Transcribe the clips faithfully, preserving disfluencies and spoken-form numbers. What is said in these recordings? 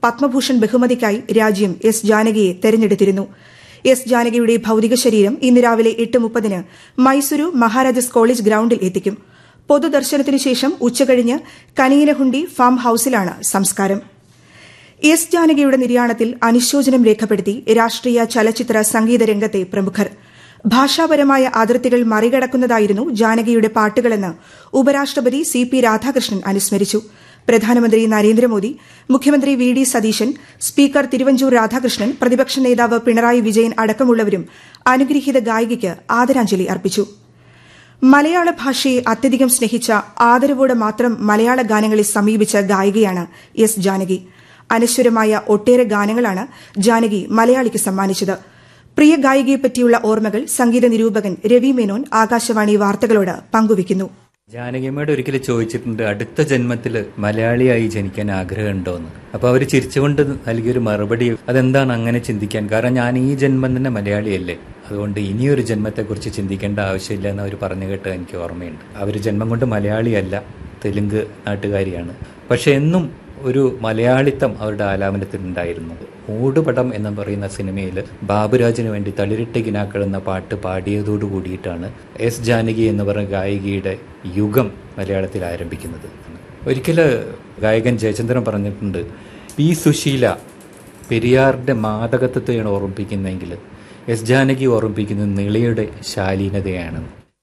പത്മഭൂഷൺ ബഹുമതിക്കായി രാജ്യം S ജാനകിയെ തെരഞ്ഞെടുത്തിരുന്നു. S ജാനകിയുടെ ഭൌതിക ശരീരം ഇന്ന് രാവിലെ എട്ട് മുപ്പതിന് മൈസൂരു മഹാരാജാസ് കോളേജ് ഗ്രൌണ്ടിൽ എത്തിക്കും. പൊതുദർശനത്തിനുശേഷം ഉച്ചകഴിഞ്ഞ് കനിയനഹുണ്ടി ഫാം ഹൌസിലാണ് സംസ്കാരം. എസ് ജാനകിയുടെ നിര്യാണത്തിൽ അനുശോചനം രേഖപ്പെടുത്തി രാഷ്ട്രീയ ചലച്ചിത്ര സംഗീത രംഗത്തെ പ്രമുഖർ. ഭാഷാപരമായ അതിർത്തികൾ മറികടക്കുന്നതായിരുന്നു ജാനകിയുടെ പാട്ടുകളെന്ന് ഉപരാഷ്ട്രപതി സി പി രാധാകൃഷ്ണൻ അനുസ്മരിച്ചു. പ്രധാനമന്ത്രി നരേന്ദ്രമോദി, മുഖ്യമന്ത്രി V D Satheesan, speaker Thiruvanchoor Radhakrishnan, പ്രതിപക്ഷ നേതാവ് പിണറായി വിജയൻ അടക്കമുള്ളവരും അനുഗ്രഹീത ഗായികയ്ക്ക് ആദരാഞ്ജലി അർപ്പിച്ചു. മലയാള ഭാഷയെ അത്യധികം സ്നേഹിച്ച, ആദരവോടെ മാത്രം മലയാള ഗാനങ്ങളെ സമീപിച്ച ഗായികയാണ് എസ് ജാനകി. അനശ്വരമായ ഒട്ടേറെ ഗാനങ്ങളാണ് ജാനകി മലയാളിക്ക് സമ്മാനിച്ചത്. പ്രിയ ഗായികയെപ്പറ്റിയുള്ള ഓർമ്മകൾ സംഗീത നിരൂപകൻ രവി മേനോൻ ആകാശവാണി വാർത്തകളോട് പങ്കുവയ്ക്കുന്നു. ജാനകിയമ്മയോട് ഒരിക്കലും ചോദിച്ചിട്ടുണ്ട്, അടുത്ത ജന്മത്തിൽ മലയാളിയായി ജനിക്കാൻ ആഗ്രഹമുണ്ടോന്ന്. അപ്പൊ അവര് ചിരിച്ചുകൊണ്ട് നൽകിയൊരു മറുപടി, അതെന്താണ് അങ്ങനെ ചിന്തിക്കാൻ, കാരണം ഞാൻ ഈ ജന്മം തന്നെ മലയാളിയല്ലേ, അതുകൊണ്ട് ഇനിയൊരു ജന്മത്തെക്കുറിച്ച് ചിന്തിക്കേണ്ട ആവശ്യമില്ല എന്ന് അവർ പറഞ്ഞു കേട്ട് എനിക്ക് ഓർമ്മയുണ്ട്. അവർ ജന്മം കൊണ്ട് മലയാളിയല്ല, തെലുങ്ക് നാട്ടുകാരിയാണ്. പക്ഷെ എന്നും ഒരു മലയാളിത്തം അവരുടെ ആലാപനത്തിലുണ്ടായിരുന്നു. മൂടുപടം എന്ന് പറയുന്ന സിനിമയിൽ ബാബുരാജിന് വേണ്ടി തളിരിട്ട കിനാക്കൾ എന്ന പാട്ട് പാടിയതോടു കൂടിയിട്ടാണ് എസ് ജാനകി എന്ന് പറയുന്ന ഗായികയുടെ യുഗം മലയാളത്തിൽ ആരംഭിക്കുന്നത്. ഒരിക്കൽ ഗായകൻ ജയചന്ദ്രൻ പറഞ്ഞിട്ടുണ്ട്, പി സുശീല പെരിയാറിൻ്റെ മാദകത്വത്തെയാണ് ഓർമ്മിപ്പിക്കുന്നതെങ്കിൽ എസ് ജാനകി ഓർമ്മിപ്പിക്കുന്നത് നിളയുടെ ശാലീനതയാണ്.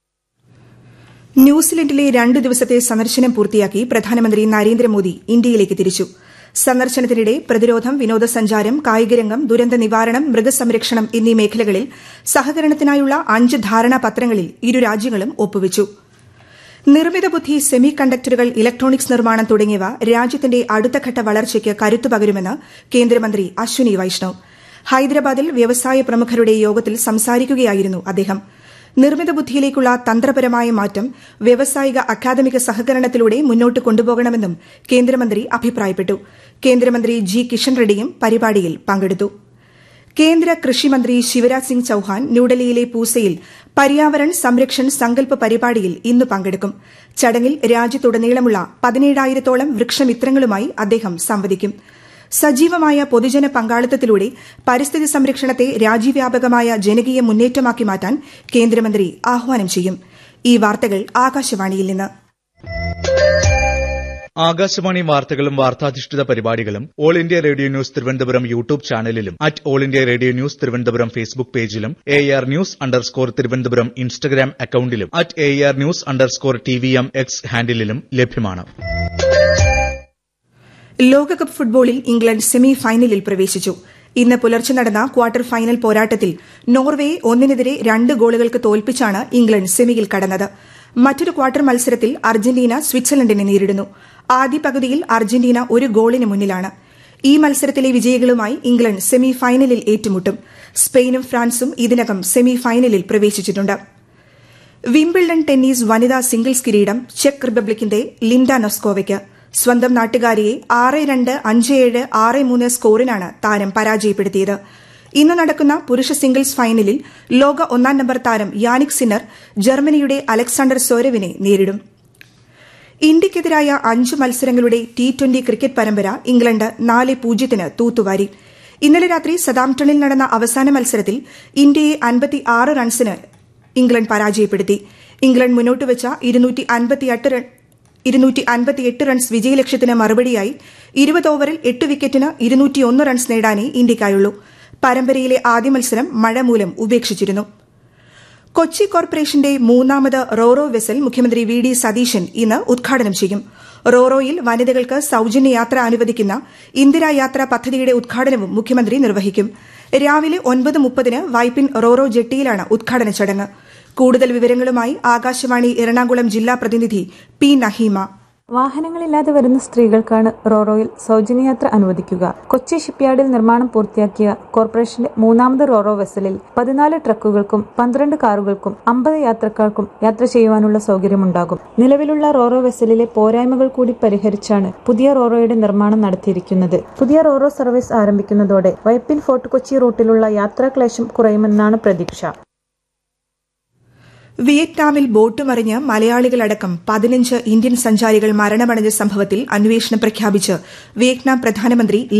ന്യൂസിലൻഡിലെ രണ്ട് ദിവസത്തെ സന്ദർശനം പൂർത്തിയാക്കി പ്രധാനമന്ത്രി നരേന്ദ്രമോദി ഇന്ത്യയിലേക്ക് തിരിച്ചു. സന്ദർശനത്തിനിടെ പ്രതിരോധം, വിനോദസഞ്ചാരം, കായികരംഗം, ദുരന്ത നിവാരണം, മൃഗസംരക്ഷണം എന്നീ മേഖലകളിൽ സഹകരണത്തിനായുള്ള അഞ്ച് ധാരണാപത്രങ്ങളിൽ ഇരു രാജ്യങ്ങളും ഒപ്പുവച്ചു. നിർമ്മിത ബുദ്ധി, സെമി കണ്ടക്ടറുകൾ, ഇലക്ട്രോണിക്സ് നിർമ്മാണം തുടങ്ങിയവ രാജ്യത്തിന്റെ അടുത്തഘട്ട വളർച്ചയ്ക്ക് കരുത്തുപകരുമെന്ന് കേന്ദ്രമന്ത്രി അശ്വിനി വൈഷ്ണവ്. ഹൈദരാബാദിൽ വ്യവസായ പ്രമുഖരുടെ യോഗത്തിൽ സംസാരിക്കുകയായിരുന്നു അദ്ദേഹം. നിർമ്മിത ബുദ്ധിയിലേക്കുള്ള തന്ത്രപരമായ മാറ്റം വ്യാവസായിക അക്കാദമിക സഹകരണത്തിലൂടെ മുന്നോട്ട് കൊണ്ടുപോകണമെന്നും കേന്ദ്രമന്ത്രി അഭിപ്രായപ്പെട്ടു. കേന്ദ്രമന്ത്രി ജി കിഷൻ റെഡ്ഡിയും പരിപാടിയിൽ പങ്കെടുത്തു. കേന്ദ്ര കൃഷിമന്ത്രി ശിവരാജ് സിംഗ് ചൌഹാൻ ന്യൂഡൽഹിയിലെ പൂസയിൽ പര്യാവരൺ സംരക്ഷൺ സങ്കല്പ് പരിപാടിയിൽ ഇന്ന് പങ്കെടുക്കും. ചടങ്ങിൽ രാജ്യത്തുടനീളമുള്ള പതിനേഴായിരത്തോളം വൃക്ഷമിത്രങ്ങളുമായി അദ്ദേഹം സംവദിക്കും. സജീവമായ പൊതുജന പങ്കാളിത്തത്തിലൂടെ പരിസ്ഥിതി സംരക്ഷണത്തെ രാജ്യവ്യാപകമായ ജനകീയ മുന്നേറ്റമാക്കി മാറ്റാൻ കേന്ദ്രമന്ത്രി ആഹ്വാനം ചെയ്യും. ഈ വാർത്തകൾ ആകാശവാണിയിൽ നിന്ന്. ആകാശവാണി വാർത്തകളും വാർത്താധിഷ്ഠിത പരിപാടികളും all India radio news Thiruvananthapuram YouTube ചാനലിലും at all India radio news Thiruvananthapuram Facebook പേജിലും A R news underscore Thiruvananthapuram Instagram അക്കൌണ്ടിലും at A R news underscore T V M X ഹാൻഡിലും ലഭ്യമാണ്. ലോകകപ്പ് ഫുട്ബോളിൽ ഇംഗ്ലണ്ട് സെമി ഫൈനലിൽ പ്രവേശിച്ചു. ഇന്ന് പുലർച്ചെ നടന്ന ക്വാർട്ടർ ഫൈനൽ പോരാട്ടത്തിൽ നോർവേയെ ഒന്നിനെതിരെ രണ്ട് ഗോളുകൾക്ക് തോൽപ്പിച്ചാണ് ഇംഗ്ലണ്ട് സെമിയിൽ കടന്നത്. മറ്റൊരു ക്വാർട്ടർ മത്സരത്തിൽ അർജന്റീന സ്വിറ്റ്സർലൻഡിനെ നേരിടുന്നു. ആദ്യ പകുതിയിൽ അർജന്റീന ഒരു ഗോളിന് മുന്നിലാണ്. ഈ മത്സരത്തിലെ വിജയികളുമായി ഇംഗ്ലണ്ട് സെമി ഫൈനലിൽ ഏറ്റുമുട്ടും. സ്പെയിനും ഫ്രാൻസും ഇതിനകം സെമി ഫൈനലിൽ പ്രവേശിച്ചിട്ടുണ്ട്. വിംബിൾഡൺ ടെന്നീസ് വനിതാ സിംഗിൾസ് കിരീടം ചെക്ക് റിപ്പബ്ലിക്കിന്റെ ലിൻഡ നൊസ്കോവയ്ക്ക്. സ്വന്തം നാട്ടുകാരിയെ ആറ് രണ്ട്, അഞ്ച് ഏഴ്, ആറ് മൂന്ന് സ്കോറിനാണ് താരം പരാജയപ്പെടുത്തിയത്. ഇന്ന് നടക്കുന്ന പുരുഷ സിംഗിൾസ് ഫൈനലിൽ ലോക ഒന്നാം നമ്പർ താരം യാനിക് സിന്നർ ജർമ്മനിയുടെ അലക്സാണ്ടർ സോരവിനെ നേരിടും. ഇന്ത്യയ്ക്കെതിരായ അഞ്ച് മത്സരങ്ങളുടെ ടി ട്വന്റി ക്രിക്കറ്റ് പരമ്പര ഇംഗ്ലണ്ട് നാല് പൂജ്യത്തിന് തൂത്തുവാരി. ഇന്നലെ രാത്രി സതാംപ്ടണിൽ നടന്ന അവസാന മത്സരത്തിൽ ഇന്ത്യയെ അൻപത്തിയാറ് റൺസിന് ഇംഗ്ലണ്ട് പരാജയപ്പെടുത്തി. ഇംഗ്ലണ്ട് മുന്നോട്ടുവച്ച ഇരുന്നൂറ്റി അൻപത്തിയെട്ട് റൺസ് വിജയലക്ഷ്യത്തിന് മറുപടിയായി ഇരുപത് ഓവറിൽ എട്ട് വിക്കറ്റിന് ഇരുന്നൂറ്റിയൊന്ന് റൺസ് നേടാനേ ഇന്ത്യയ്ക്കായുള്ളൂ. പരമ്പരയിലെ ആദ്യ മത്സരം മഴ മൂലം ഉപേക്ഷിച്ചിരുന്നു. കൊച്ചി കോർപ്പറേഷന്റെ മൂന്നാമത് റോറോ വെസൽ മുഖ്യമന്ത്രി വി ഡി സതീശൻ ഇന്ന് ഉദ്ഘാടനം ചെയ്യും. റോറോയിൽ വനിതകൾക്ക് സൌജന്യ യാത്ര അനുവദിക്കുന്ന ഇന്ദിരാ യാത്ര പദ്ധതിയുടെ ഉദ്ഘാടനവും മുഖ്യമന്ത്രി നിർവഹിക്കും. രാവിലെ ഒൻപത് മുപ്പതിന് വൈപ്പിൻ റോറോ ജെട്ടിയിലാണ് ഉദ്ഘാടന ചടങ്ങ്. കൂടുതൽ വിവരങ്ങളുമായി ആകാശവാണി എറണാകുളം ജില്ലാ പ്രതിനിധി പി നഹീമ. വാഹനങ്ങളില്ലാതെ വരുന്ന സ്ത്രീകൾക്കാണ് റോറോയിൽ സൌജന്യയാത്ര അനുവദിക്കുക. കൊച്ചി ഷിപ്പ്യാർഡിൽ നിർമ്മാണം പൂർത്തിയാക്കിയ കോർപ്പറേഷന്റെ മൂന്നാമത് റോറോ വെസലിൽ പതിനാല് ട്രക്കുകൾക്കും പന്ത്രണ്ട് കാറുകൾക്കും അമ്പത് യാത്രക്കാർക്കും യാത്ര ചെയ്യുവാനുള്ള സൌകര്യമുണ്ടാകും. നിലവിലുള്ള റോറോ വെസലിലെ പോരായ്മകൾ കൂടി പരിഹരിച്ചാണ് പുതിയ റോറോയുടെ നിർമ്മാണം നടത്തിയിരിക്കുന്നത്. പുതിയ റോറോ സർവീസ് ആരംഭിക്കുന്നതോടെ വൈപ്പിൻ ഫോർട്ട് കൊച്ചി റൂട്ടിലുള്ള യാത്രാക്ലേശം കുറയുമെന്നാണ് പ്രതീക്ഷ. വിയറ്റ്നാമിൽ ബോട്ട് മറിഞ്ഞ് മലയാളികളടക്കം പതിനഞ്ച് ഇന്ത്യൻ സഞ്ചാരികൾ മരണമടഞ്ഞ സംഭവത്തിൽ അന്വേഷണം പ്രഖ്യാപിച്ച് വിയറ്റ്നാം പ്രധാനമന്ത്രി